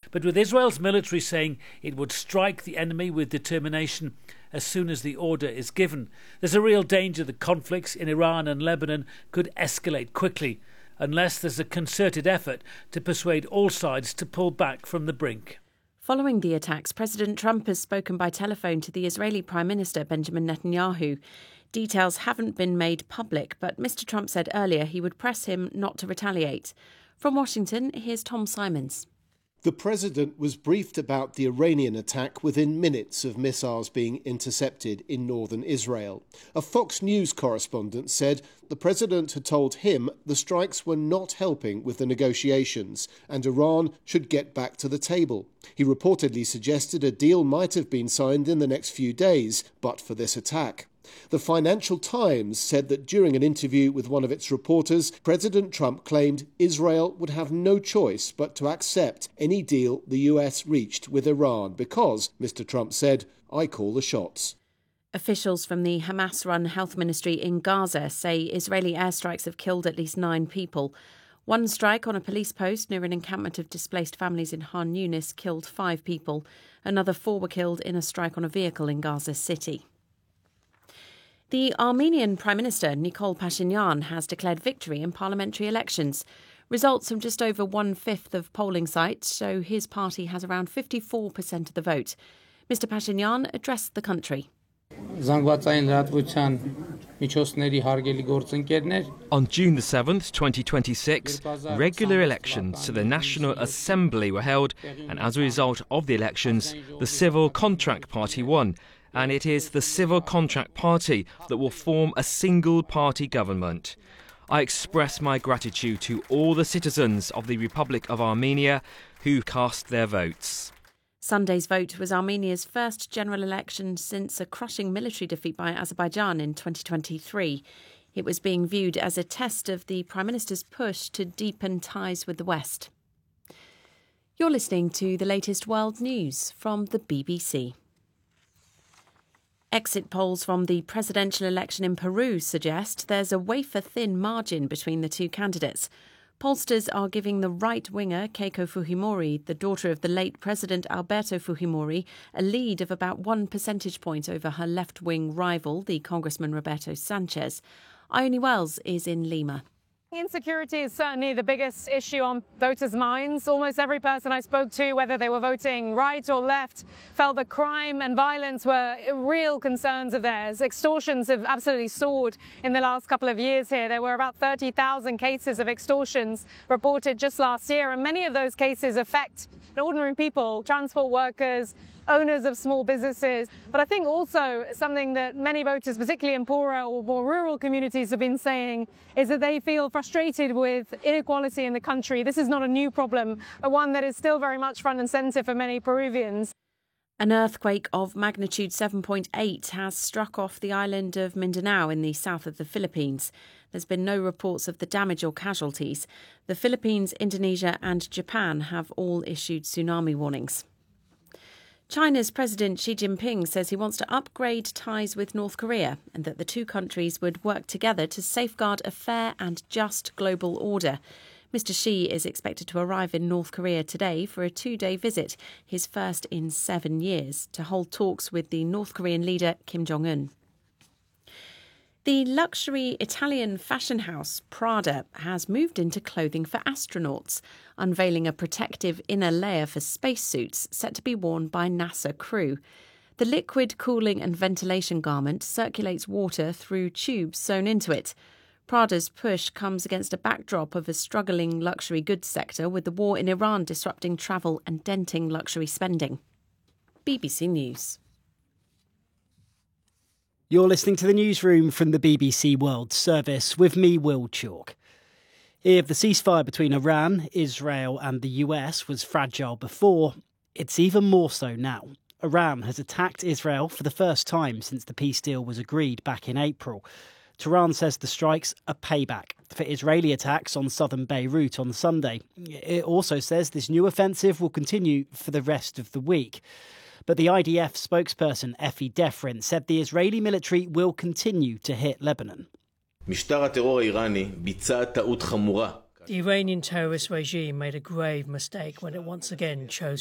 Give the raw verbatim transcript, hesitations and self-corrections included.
But with Israel's military saying it would strike the enemy with determination as soon as the order is given, there's a real danger that conflicts in Iran and Lebanon could escalate quickly unless there's a concerted effort to persuade all sides to pull back from the brink. Following the attacks, President Trump has spoken by telephone to the Israeli Prime Minister Benjamin Netanyahu. Details haven't been made public, but Mister Trump said earlier he would press him not to retaliate. From Washington, here's Tom Simons. The president was briefed about the Iranian attack within minutes of missiles being intercepted in northern Israel. A Fox News correspondent said the president had told him the strikes were not helping with the negotiations and Iran should get back to the table. He reportedly suggested a deal might have been signed in the next few days, but for this attack. The Financial Times said that during an interview with one of its reporters, President Trump claimed Israel would have no choice but to accept any deal the U S reached with Iran because, Mister Trump said, I call the shots. Officials from the Hamas-run health ministry in Gaza say Israeli airstrikes have killed at least nine people. One strike on a police post near an encampment of displaced families in Han Yunis killed five people. Another four were killed in a strike on a vehicle in Gaza City. The Armenian Prime Minister, Nikol Pashinyan, has declared victory in parliamentary elections. Results from just over one-fifth of polling sites show his party has around fifty-four percent of the vote. Mister Pashinyan addressed the country. On June the seventh, twenty twenty-six, regular elections to the National Assembly were held, and as a result of the elections, the Civil Contract Party won. And it is the Civil Contract Party that will form a single-party government. I express my gratitude to all the citizens of the Republic of Armenia who cast their votes. Sunday's vote was Armenia's first general election since a crushing military defeat by Azerbaijan in twenty twenty-three. It was being viewed as a test of the Prime Minister's push to deepen ties with the West. You're listening to the latest world news from the B B C. Exit polls from the presidential election in Peru suggest there's a wafer-thin margin between the two candidates. Pollsters are giving the right-winger Keiko Fujimori, the daughter of the late President Alberto Fujimori, a lead of about one percentage point over her left-wing rival, the Congressman Roberto Sanchez. Ione Wells is in Lima. Insecurity is certainly the biggest issue on voters' minds. Almost every person I spoke to, whether they were voting right or left, felt that crime and violence were real concerns of theirs. Extortions have absolutely soared in the last couple of years here. There were about thirty thousand cases of extortions reported just last year, and many of those cases affect ordinary people, transport workers, owners of small businesses. But I think also something that many voters, particularly in poorer or more rural communities, have been saying is that they feel frustrated with inequality in the country. This is not a new problem, but one that is still very much front and centre for many Peruvians. An earthquake of magnitude seven point eight has struck off the island of Mindanao in the south of the Philippines. There's been no reports of the damage or casualties. The Philippines, Indonesia and Japan have all issued tsunami warnings. China's President Xi Jinping says he wants to upgrade ties with North Korea and that the two countries would work together to safeguard a fair and just global order. Mister Xi is expected to arrive in North Korea today for a two-day visit, his first in seven years, to hold talks with the North Korean leader Kim Jong-un. The luxury Italian fashion house Prada has moved into clothing for astronauts, unveiling a protective inner layer for spacesuits set to be worn by NASA crew. The liquid cooling and ventilation garment circulates water through tubes sewn into it. Prada's push comes against a backdrop of a struggling luxury goods sector, with the war in Iran disrupting travel and denting luxury spending. B B C News. You're listening to the newsroom from the B B C World Service with me, Will Chalk. If the ceasefire between Iran, Israel and the U S was fragile before, it's even more so now. Iran has attacked Israel for the first time since the peace deal was agreed back in April. Tehran says the strikes are payback for Israeli attacks on southern Beirut on Sunday. It also says this new offensive will continue for the rest of the week. But the I D F spokesperson Effie Defrin said the Israeli military will continue to hit Lebanon. The Iranian terrorist regime made a grave mistake when it once again chose